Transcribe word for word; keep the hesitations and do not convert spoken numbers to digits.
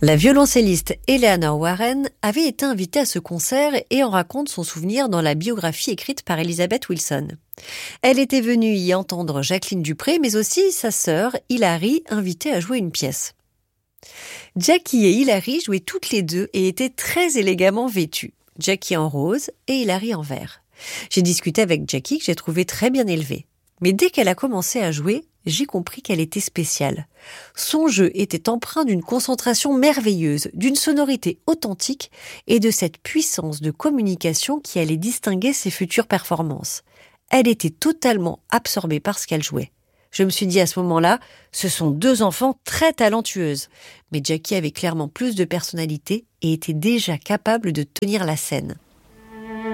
La violoncelliste Eleanor Warren avait été invitée à ce concert et en raconte son souvenir dans la biographie écrite par Elizabeth Wilson. Elle était venue y entendre Jacqueline du Pré, mais aussi sa sœur Hilary, invitée à jouer une pièce. Jackie et Hilary jouaient toutes les deux et étaient très élégamment vêtues. Jackie en rose et Hilary en vert. J'ai discuté avec Jackie que j'ai trouvée très bien élevée. Mais dès qu'elle a commencé à jouer, j'ai compris qu'elle était spéciale. Son jeu était empreint d'une concentration merveilleuse, d'une sonorité authentique et de cette puissance de communication qui allait distinguer ses futures performances. Elle était totalement absorbée par ce qu'elle jouait. Je me suis dit à ce moment-là, ce sont deux enfants très talentueuses. Mais Jackie avait clairement plus de personnalité et était déjà capable de tenir la scène.